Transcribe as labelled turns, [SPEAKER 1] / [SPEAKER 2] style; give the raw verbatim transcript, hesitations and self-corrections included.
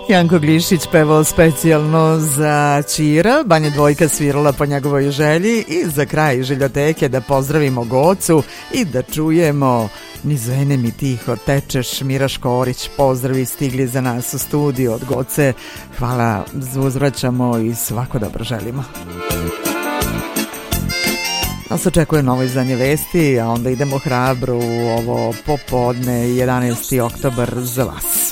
[SPEAKER 1] Janko Glišić pevao specijalno za Ćira, Banja Dvojka svirala po njegovoj želji i za kraj Žiljoteke da pozdravimo Gocu i da čujemo Niz vene mi tiho tečeš, Mira Škorić, pozdravi stigli za nas u studiju od Goce, hvala, uzvraćamo i svako dobro želimo. Nas očekuje novo izdanje vesti, a onda idemo hrabro u ovo popodne, jedanaesti oktobar za vas.